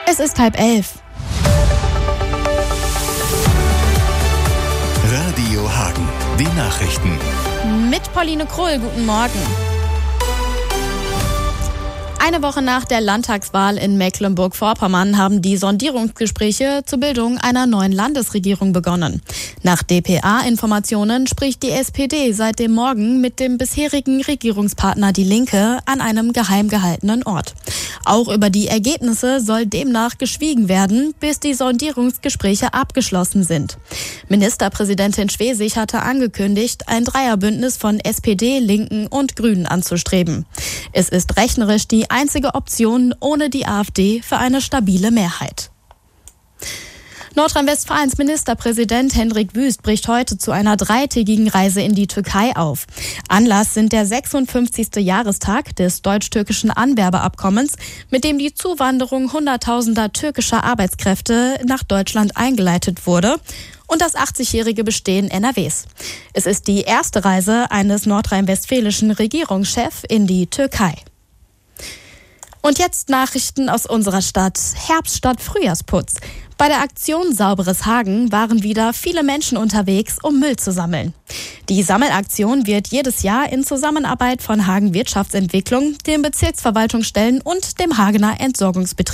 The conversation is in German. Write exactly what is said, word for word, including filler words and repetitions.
Es ist halb elf. Radio Hagen, die Nachrichten. Mit Pauline Krull, guten Morgen. Eine Woche nach der Landtagswahl in Mecklenburg-Vorpommern haben die Sondierungsgespräche zur Bildung einer neuen Landesregierung begonnen. Nach D P A-Informationen spricht die S P D seit dem Morgen mit dem bisherigen Regierungspartner Die Linke an einem geheim gehaltenen Ort. Auch über die Ergebnisse soll demnach geschwiegen werden, bis die Sondierungsgespräche abgeschlossen sind. Ministerpräsidentin Schwesig hatte angekündigt, ein Dreierbündnis von S P D, Linken und Grünen anzustreben. Es ist rechnerisch die einzige Option ohne die AfD für eine stabile Mehrheit. Nordrhein-Westfalens Ministerpräsident Hendrik Wüst bricht heute zu einer dreitägigen Reise in die Türkei auf. Anlass sind der sechsundfünfzigste Jahrestag des deutsch-türkischen Anwerbeabkommens, mit dem die Zuwanderung hunderttausender türkischer Arbeitskräfte nach Deutschland eingeleitet wurde, und das achtzigjährige Bestehen N R Ws. Es ist die erste Reise eines nordrhein-westfälischen Regierungschefs in die Türkei. Und jetzt Nachrichten aus unserer Stadt. Herbst statt Frühjahrsputz. Bei der Aktion Sauberes Hagen waren wieder viele Menschen unterwegs, um Müll zu sammeln. Die Sammelaktion wird jedes Jahr in Zusammenarbeit von Hagen Wirtschaftsentwicklung, den Bezirksverwaltungsstellen und dem Hagener Entsorgungsbetrieb